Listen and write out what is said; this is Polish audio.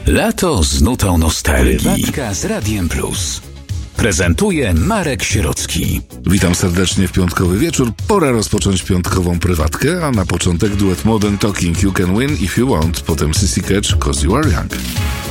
Lato z nutą nostalgii. Prywatka z Radiem Plus. Prezentuje Marek Sierocki. Witam serdecznie w piątkowy wieczór. Pora rozpocząć piątkową prywatkę, a na początek duet Modern Talking You Can Win If You Want, potem Sissy Catch 'Cause You Are Young.